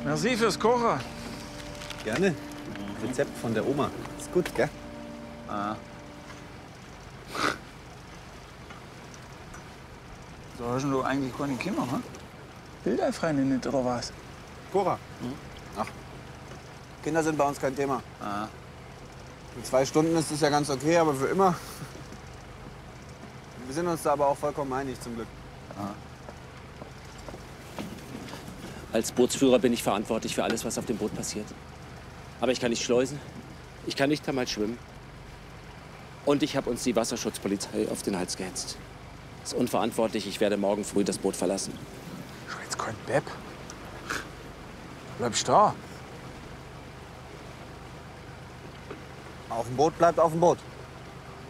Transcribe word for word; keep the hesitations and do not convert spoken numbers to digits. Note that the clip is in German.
Merci fürs Kochen. Gerne. Rezept von der Oma. Ist gut, gell? Ah. So hast du eigentlich keine Kinder, ne? Will der Freundin nicht, oder was? Cora? Hm? Ach. Kinder sind bei uns kein Thema. Ah. In zwei Stunden ist es ja ganz okay, aber für immer. Wir sind uns da aber auch vollkommen einig, zum Glück. Ah. Als Bootsführer bin ich verantwortlich für alles, was auf dem Boot passiert. Aber ich kann nicht schleusen, ich kann nicht einmal schwimmen. Und ich habe uns die Wasserschutzpolizei auf den Hals gehetzt. Das ist unverantwortlich, ich werde morgen früh das Boot verlassen. Schau jetzt kein Bepp. Bleibst da. Auf dem Boot bleibt auf dem Boot.